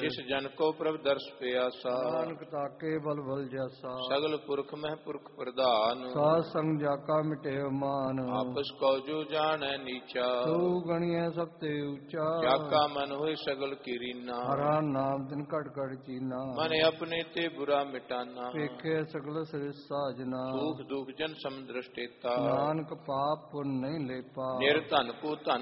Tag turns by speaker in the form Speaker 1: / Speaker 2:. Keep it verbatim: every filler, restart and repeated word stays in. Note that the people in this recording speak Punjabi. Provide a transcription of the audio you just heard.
Speaker 1: ਜਿਸ ਜਨ ਕੋ ਪ੍ਰਭ ਦਰਸ ਪਿਆਸਾ
Speaker 2: ਨਾਨਕ ਤਾਕੇ ਬਲ ਬਲ ਜੈਸਾ
Speaker 1: ਸਗਲ ਪੁਰਖ ਮਹਿ ਪੁਰਖ ਪ੍ਰਧਾਨ
Speaker 2: ਸਾਧ ਸੰਗ ਜਾ ਕਾ ਮਿਟੇ ਮਾਨ
Speaker 1: ਆਪਸ ਕੋ ਜੋ ਜਾਣੈ ਨੀਚਾ
Speaker 2: ਤੂੰ ਗਣੀਐ ਸਭ ਤੇ ਉੱਚਾ
Speaker 1: ਜਾ ਕਾ ਮਨ ਹੋਇ ਸਗਲ ਕੀਰੀਨਾ
Speaker 2: ਹਰਾ ਨਾਮ ਦਿਨ ਘਟ ਘਟ ਚੀਨਾ
Speaker 1: ਮਨ ਆਪਣੇ ਤੇ ਬੁਰਾ ਮਿਟਾਨਾ
Speaker 2: ਵੇਖੇ ਸਗਲ ਸ੍ਰਿ ਸਾਜਨਾ
Speaker 1: ਸੁਖ ਦੁਖ ਜਨ ਸਮਦ੍ਰਿਸ਼ਟੇਤਾ
Speaker 2: ਨਾਨਕ ਪਾਪ ਪੁੰਨ ਨਹੀਂ ਲੇਪਾ
Speaker 1: ਨਿਰ ਧਨ ਕੋ ਧਨ